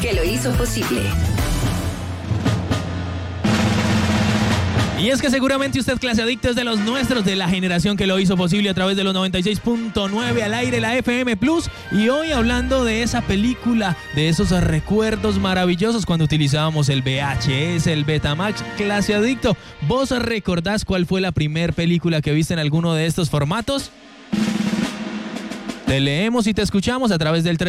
que lo hizo posible. Y es que seguramente usted, clase adicto, es de los nuestros, de la generación que lo hizo posible a través de los 96.9 al aire, la FM Plus. Y hoy hablando de esa película, de esos recuerdos maravillosos cuando utilizábamos el VHS, el Betamax. Clase adicto, ¿vos recordás cuál fue la primer película que viste en alguno de estos formatos? Te leemos y te escuchamos a través del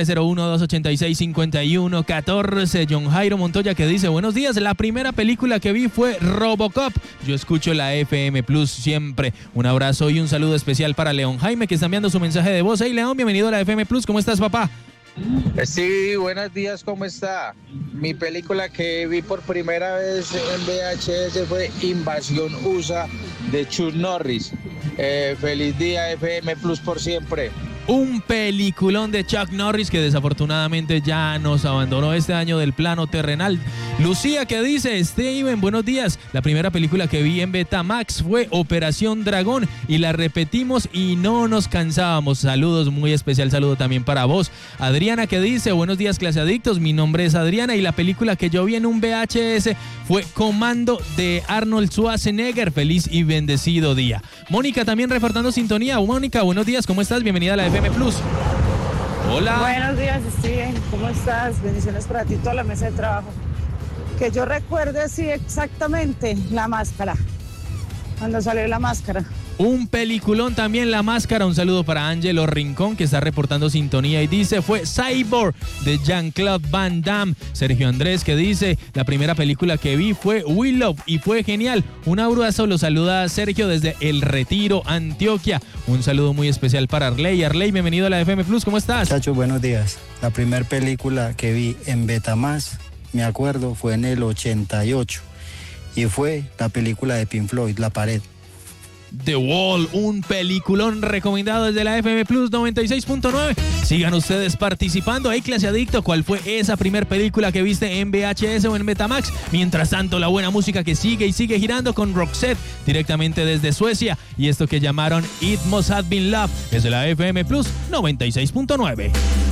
301-286-5114. John Jairo Montoya, que dice: buenos días, la primera película que vi fue Robocop. Yo escucho la FM Plus siempre. Un abrazo y un saludo especial para León Jaime, que está enviando su mensaje de voz. Hey León, bienvenido a la FM Plus. ¿Cómo estás, papá? Sí, buenos días, ¿cómo está? Mi película que vi por primera vez en VHS fue Invasión USA de Chuck Norris. Feliz día, FM Plus por siempre. Un peliculón de Chuck Norris que desafortunadamente ya nos abandonó este año del plano terrenal. Lucía, que dice: Steven, buenos días. La primera película que vi en Betamax fue Operación Dragón y la repetimos y no nos cansábamos. Saludos, muy especial saludo también para vos. Adriana, que dice: buenos días, clase adictos. Mi nombre es Adriana y la película que yo vi en un VHS fue Comando de Arnold Schwarzenegger. Feliz y bendecido día. Mónica también reportando sintonía. Mónica, buenos días, ¿cómo estás? Bienvenida a la FM Plus. Hola. Buenos días, Steven. ¿Cómo estás? Bendiciones para ti, toda la mesa de trabajo. Que yo recuerde, sí, exactamente, La Máscara. Cuando salió La Máscara. Un peliculón también, La Máscara. Un saludo para Ángelo Rincón, que está reportando sintonía y dice: fue Cyborg de Jean-Claude Van Damme. Sergio Andrés, que dice: la primera película que vi fue Willow y fue genial. Un abrazo, lo saluda Sergio desde El Retiro, Antioquia. Un saludo muy especial para Arley. Arley, bienvenido a la FM Plus, ¿cómo estás? Chacho, buenos días. La primera película que vi en Betamax, me acuerdo, fue en el 88 y fue la película de Pink Floyd, La Pared. The Wall, un peliculón recomendado desde la FM Plus 96.9. Sigan ustedes participando. Ahí, clase adicto, ¿cuál fue esa primer película que viste en VHS o en Betamax? Mientras tanto, la buena música que sigue y sigue girando con Roxette, directamente desde Suecia, y esto que llamaron It Must Have Been Love, desde la FM Plus 96.9.